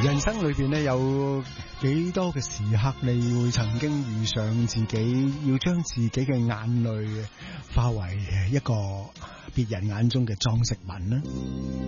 人生裏邊咧有幾多嘅時刻，你會曾經遇上自己要將自己嘅眼淚化為一個別人眼中嘅裝飾品呢？